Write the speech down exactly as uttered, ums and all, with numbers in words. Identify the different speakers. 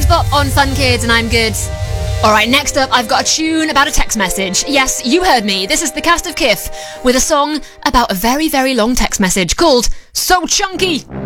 Speaker 1: Kidz Bop on Fun Kids, and I'm good. Alright, next up, I've got a tune about a text message. Yes, you heard me. This is the cast of Kith with a song about a very, very long text message called So Chunky.